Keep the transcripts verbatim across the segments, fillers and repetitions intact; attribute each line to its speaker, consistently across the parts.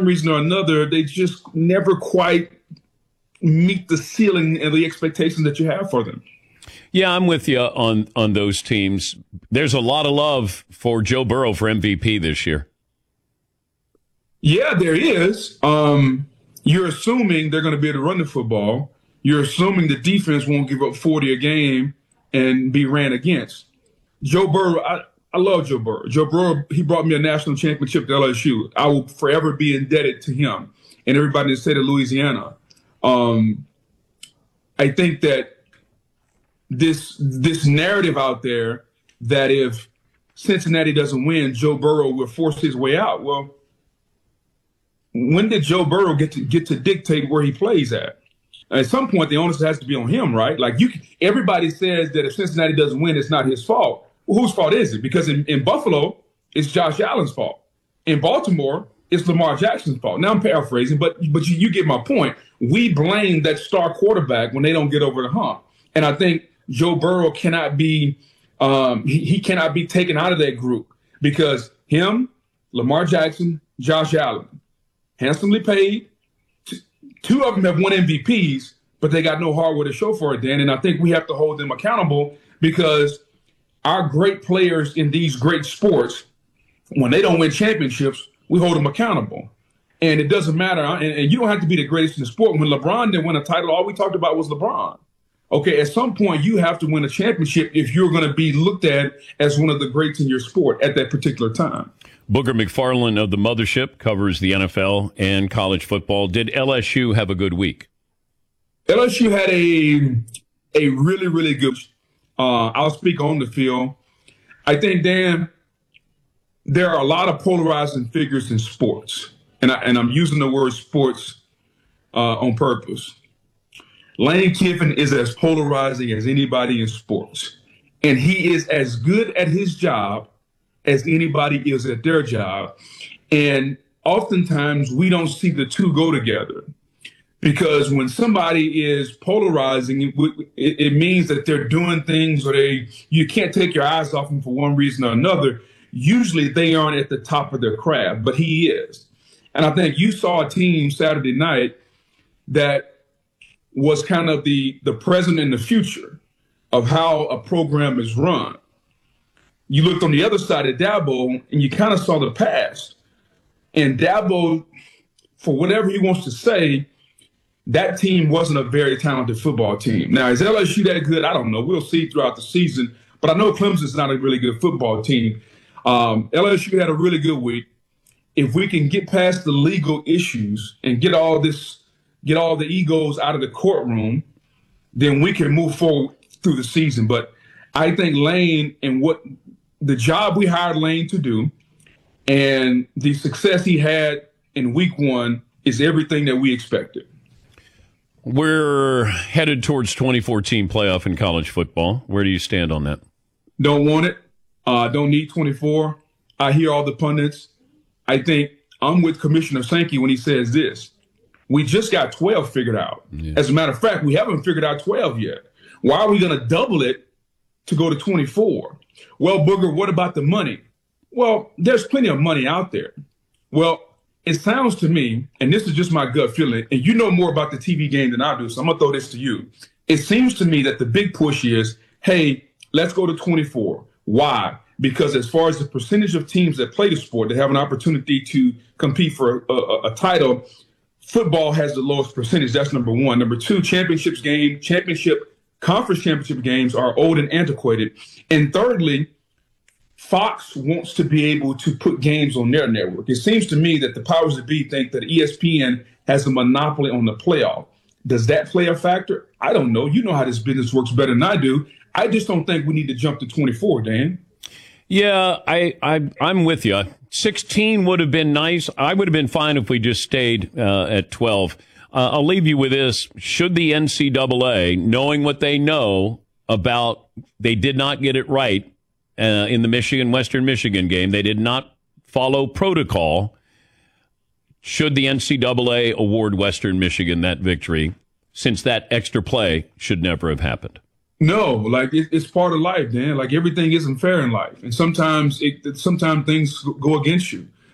Speaker 1: one reason or another, they just never quite meet the ceiling and the expectations that you have for them.
Speaker 2: Yeah, I'm with you on, on those teams. There's a lot of love for Joe Burrow for M V P this year.
Speaker 1: Yeah, there is. Um, you're assuming they're going to be able to run the football. You're assuming the defense won't give up forty a game and be ran against. Joe Burrow, I, I love Joe Burrow. Joe Burrow, he brought me a national championship at L S U. I will forever be indebted to him and everybody in the state of Louisiana. Um, I think that this this narrative out there that if Cincinnati doesn't win, Joe Burrow will force his way out. Well, when did Joe Burrow get to get to dictate where he plays at? At some point, the onus has to be on him, right? Like you, everybody says that if Cincinnati doesn't win, it's not his fault. Well, whose fault is it? Because in, in Buffalo, it's Josh Allen's fault. In Baltimore, it's Lamar Jackson's fault. Now I'm paraphrasing, but but you, you get my point. We blame that star quarterback when they don't get over the hump, and I think Joe Burrow cannot be um, he, he cannot be taken out of that group because him, Lamar Jackson, Josh Allen, handsomely paid. Two of them have won M V Ps, but they got no hardware to show for it, Dan. And I think we have to hold them accountable because our great players in these great sports, when they don't win championships, we hold them accountable. And it doesn't matter. And, and you don't have to be the greatest in the sport. When LeBron didn't win a title, all we talked about was LeBron. Okay, at some point, you have to win a championship if you're going to be looked at as one of the greats in your sport at that particular time.
Speaker 2: Booger McFarland of the Mothership covers the N F L and college football. Did L S U have a good week?
Speaker 1: L S U had a a really, really good uh, I'll speak on the field. I think, Dan, there are a lot of polarizing figures in sports, and, I, and I'm using the word sports uh, on purpose. Lane Kiffin is as polarizing as anybody in sports, and he is as good at his job as anybody is at their job. And oftentimes we don't see the two go together because when somebody is polarizing, it, it means that they're doing things or they you can't take your eyes off them for one reason or another. Usually they aren't at the top of their craft, but he is. And I think you saw a team Saturday night that was kind of the, the present and the future of how a program is run. You looked on the other side of Dabo and you kind of saw the past. And Dabo, for whatever he wants to say, that team wasn't a very talented football team. Now, is L S U that good? I don't know. We'll see throughout the season. But I know Clemson's not a really good football team. Um, L S U had a really good week. If we can get past the legal issues and get all this, get all the egos out of the courtroom, then we can move forward through the season. But I think Lane and what the job we hired Lane to do and the success he had in week one is everything that we expected.
Speaker 2: We're headed towards twenty fourteen playoff in college football. Where do you stand on that?
Speaker 1: Don't want it. Uh, don't need twenty-four. I hear all the pundits. I think I'm with Commissioner Sankey when he says this. We just got twelve figured out. Yeah. As a matter of fact, we haven't figured out twelve yet. Why are we going to double it to go to twenty-four? Well, Booger, what about the money? Well, there's plenty of money out there. Well, it sounds to me, and this is just my gut feeling, and you know more about the T V game than I do, so I'm going to throw this to you. It seems to me that the big push is, hey, let's go to twenty-four. Why? Because as far as the percentage of teams that play the sport that have an opportunity to compete for a, a, a title, football has the lowest percentage. That's number one. Number two, championships game, championship, conference championship games are old and antiquated. And thirdly, Fox wants to be able to put games on their network. It seems to me that the powers that be think that E S P N has a monopoly on the playoff. Does that play a factor? I don't know. You know how this business works better than I do. I just don't think we need to jump to twenty-four, Dan.
Speaker 2: Yeah, I, I, I'm with you. sixteen would have been nice. I would have been fine if we just stayed uh, at twelve. Uh, I'll leave you with this. Should the N C double A, knowing what they know about, they did not get it right uh, in the Michigan, Western Michigan game. They did not follow protocol. Should the N C double A award Western Michigan that victory, since that extra play should never have happened?
Speaker 1: No, like it, it's part of life, Dan. Like everything isn't fair in life, and sometimes it, sometimes things go against you.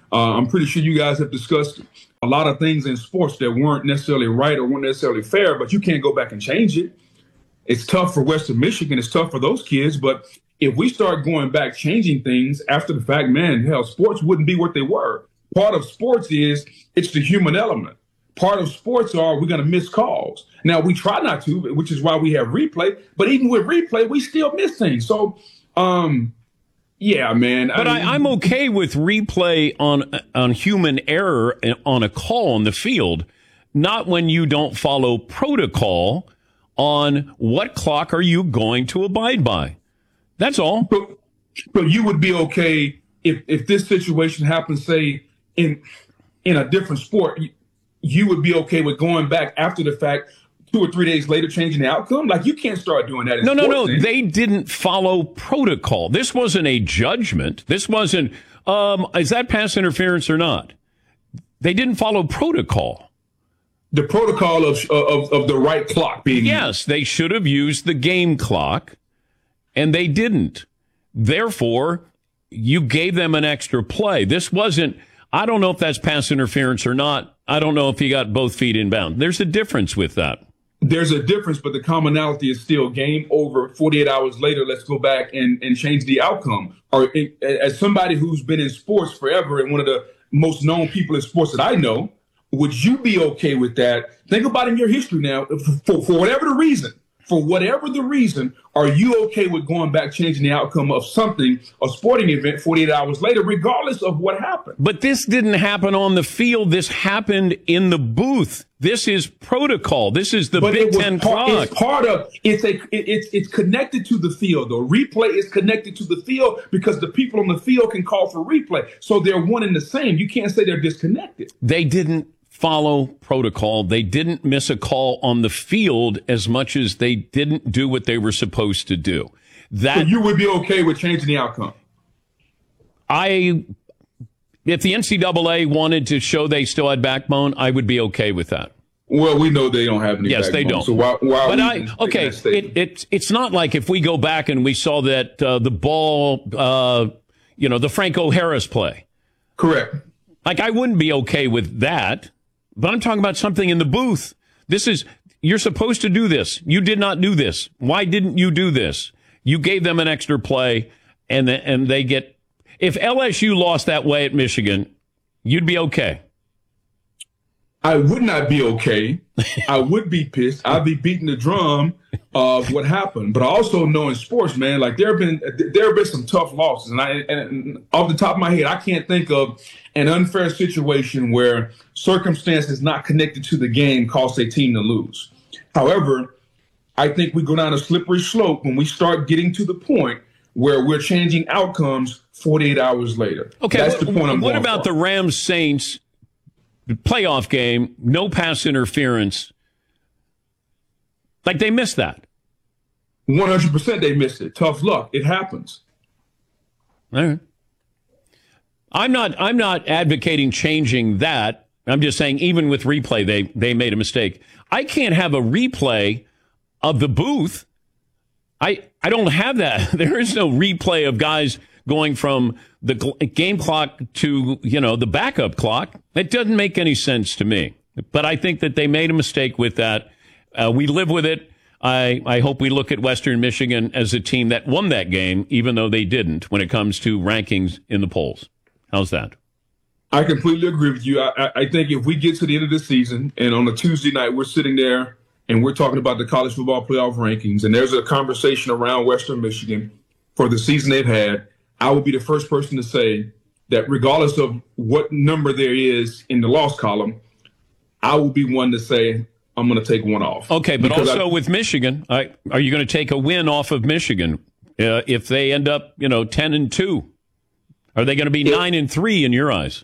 Speaker 1: Uh, I'm pretty sure you guys have discussed a lot of things in sports that weren't necessarily right or weren't necessarily fair, but you can't go back and change it. It's tough for Western Michigan. It's tough for those kids. But if we start going back, changing things after the fact, man, hell, sports wouldn't be what they were. Part of sports is it's the human element. Part of sports are we're going to miss calls. Now, we try not to, which is why we have replay. But even with replay, we still miss things. So, um, yeah, man.
Speaker 2: But I, I'm okay with replay on on human error on a call on the field, not when you don't follow protocol on what clock are you going to abide by. That's all.
Speaker 1: So, so you would be okay if, if this situation happens, say, in in a different sport, you, you would be okay with going back after the fact, two or three days later, changing the outcome? Like, you can't start doing that in
Speaker 2: No, no, no.
Speaker 1: then.
Speaker 2: They didn't follow protocol. This wasn't a judgment. This wasn't, um, is that pass interference or not? They didn't follow protocol.
Speaker 1: The protocol of, of, of the right clock being
Speaker 2: Yes,
Speaker 1: used.
Speaker 2: they should have used the game clock, and they didn't. Therefore, you gave them an extra play. This wasn't, I don't know if that's pass interference or not. I don't know if he got both feet inbound. There's a difference with that.
Speaker 1: There's a difference, but the commonality is still game over. forty-eight hours later, let's go back and, and change the outcome. Or it, as somebody who's been in sports forever and one of the most known people in sports that I know, would you be okay with that? Think about in your history now, for, for whatever the reason, for whatever the reason, are you okay with going back, changing the outcome of something, a sporting event, forty-eight hours later, regardless of what happened?
Speaker 2: But this didn't happen on the field. This happened in the booth. This is protocol. This is the
Speaker 1: but
Speaker 2: Big
Speaker 1: it was
Speaker 2: Ten
Speaker 1: part,
Speaker 2: clock.
Speaker 1: It's part of it's a it, it's it's connected to the field. The replay is connected to the field because the people on the field can call for replay. So they're one and the same. You can't say they're disconnected.
Speaker 2: They didn't follow protocol. They didn't miss a call on the field as much as they didn't do what they were supposed to do. That
Speaker 1: So you would be okay with changing the outcome?
Speaker 2: I, if the N C double A wanted to show they still had backbone, I would be okay with that.
Speaker 1: Well, we know they don't have any.
Speaker 2: Yes,
Speaker 1: backbone,
Speaker 2: they don't.
Speaker 1: So why? why
Speaker 2: but
Speaker 1: are we
Speaker 2: I okay.
Speaker 1: that statement?
Speaker 2: It, it it's not like if we go back and we saw that uh, the ball, uh, you know, the Franco Harris play.
Speaker 1: Correct.
Speaker 2: Like, I wouldn't be okay with that. But I'm talking about something in the booth. This is, you're supposed to do this. You did not do this. Why didn't you do this? You gave them an extra play, and the, and they get, if L S U lost that way at Michigan, you'd be okay.
Speaker 1: I would not be okay. I would be pissed. I'd be beating the drum of what happened. But I also know in sports, man, like there have been there have been some tough losses, and I and off the top of my head, I can't think of an unfair situation where circumstances not connected to the game cost a team to lose. However, I think we go down a slippery slope when we start getting to the point where we're changing outcomes forty-eight hours later.
Speaker 2: Okay,
Speaker 1: that's the point I'm
Speaker 2: what
Speaker 1: going
Speaker 2: about
Speaker 1: for.
Speaker 2: the Rams Saints playoff game? No pass interference. Like, they missed that.
Speaker 1: one hundred percent they missed it. Tough luck. It happens.
Speaker 2: All right. I'm not I'm not advocating changing that. I'm just saying even with replay, they, they made a mistake. I can't have a replay of the booth. I I don't have that. There is no replay of guys going from the game clock to, you know, the backup clock. It doesn't make any sense to me. But I think that they made a mistake with that. Uh, we live with it. I, I hope we look at Western Michigan as a team that won that game, even though they didn't when it comes to rankings in the polls. How's that?
Speaker 1: I completely agree with you. I, I think if we get to the end of the season and on a Tuesday night, we're sitting there and we're talking about the college football playoff rankings, and there's a conversation around Western Michigan for the season they've had, I would be the first person to say that regardless of what number there is in the loss column, I will be one to say I'm going to take one off.
Speaker 2: Okay, but
Speaker 1: Because
Speaker 2: also
Speaker 1: I,
Speaker 2: with Michigan, I, are you going to take a win off of Michigan uh, if they end up, you know, ten and two? Are they going to be
Speaker 1: If,
Speaker 2: nine and three in your eyes?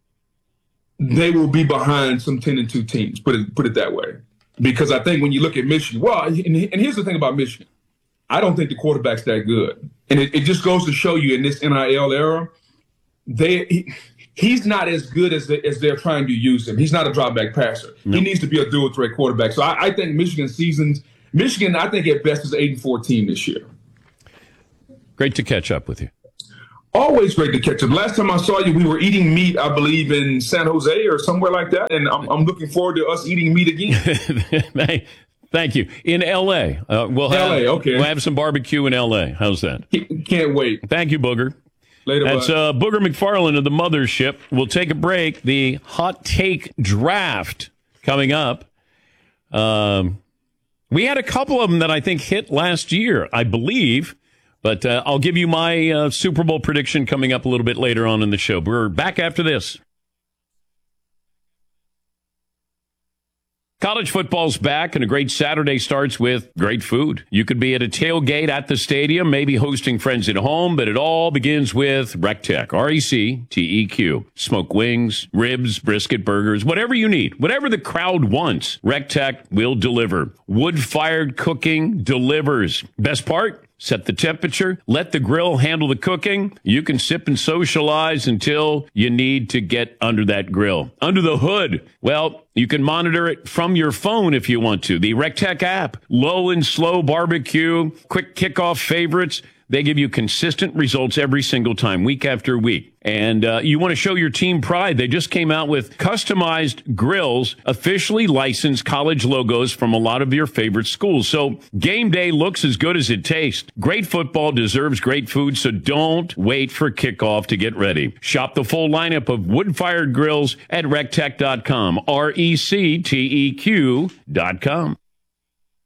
Speaker 1: They will be behind some ten and two teams. Put it put it that way, because I think when you look at Michigan, well, and, and here's the thing about Michigan, I don't think the quarterback's that good, and it, it just goes to show you in this N I L era, they he, he's not as good as they, as they're trying to use him. He's not a drop back passer. No. He needs to be a dual threat quarterback. So I, I think Michigan seasons Michigan, I think at best is eight and four team this year.
Speaker 2: Great to catch up with you.
Speaker 1: Always great to catch up. Last time I saw you, we were eating meat, I believe, in San Jose or somewhere like that. And I'm, I'm looking forward to us eating meat again.
Speaker 2: Thank you. In L A, uh, we'll have
Speaker 1: L A, okay.
Speaker 2: We'll have some barbecue in L A. How's that?
Speaker 1: Can't wait.
Speaker 2: Thank you, Booger.
Speaker 1: Later,
Speaker 2: That's uh, Booger McFarland of the Mothership. We'll take a break. The hot take draft coming up. Um, we had a couple of them that I think hit last year, I believe. But uh, I'll give you my uh, Super Bowl prediction coming up a little bit later on in the show. We're back after this. College football's back, and a great Saturday starts with great food. You could be at a tailgate at the stadium, maybe hosting friends at home, but it all begins with RecTeq, R E C T E Q. Smoke wings, ribs, brisket, burgers, whatever you need, whatever the crowd wants, RecTeq will deliver. Wood-fired cooking delivers. Best part? Set the temperature, let the grill handle the cooking. You can sip and socialize until you need to get under that grill. Under the hood, well, you can monitor it from your phone if you want to. The RecTeq app, low and slow barbecue, quick kickoff favorites. They give you consistent results every single time, week after week. And uh, you want to show your team pride. They just came out with customized grills, officially licensed college logos from a lot of your favorite schools. So game day looks as good as it tastes. Great football deserves great food, so don't wait for kickoff to get ready. Shop the full lineup of wood-fired grills at recteq dot com, R E C T E Q dot com.